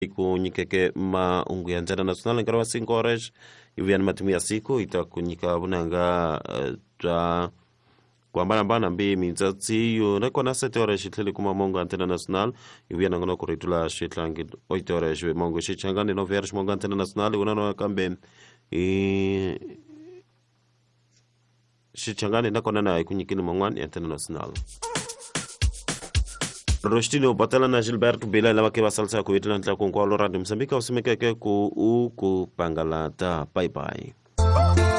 kunyikeke maungu ya international ngarawa 5 horas yuviani matumia siku itakunyika bunanga kwambana bana mbi minzatsi yo rekona 7 horas itlele kuma mongo international yuviani ngono kuritula shitlangi 8 horas mongo shichangani no vers mongo international unano kambe shichangani nakona na ikunyikini mongwani international Rostino batala na Gilberto Bela la wake wasalsa kuitana ntla kwa Radio Msambika usimekeke ku pangalata. Bye bye.